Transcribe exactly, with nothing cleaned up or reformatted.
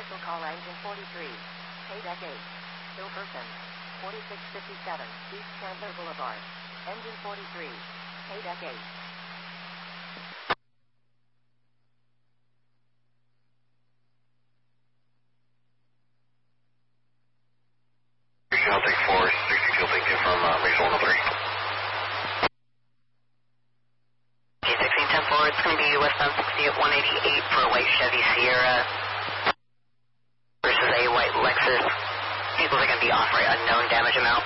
Commercial caller engine forty-three. Pay deck eight. Bill person. forty-six fifty-seven. East Chandler Boulevard. Engine forty-three. Pay deck eight. I'll take four sixty fuel, thank you, from uh, Mason one oh three. G sixteen ten four, it's going to be westbound sixty at one eighty-eight for a white Chevy Sierra versus a white Lexus. Vehicles are going to be off-right, unknown damage amount.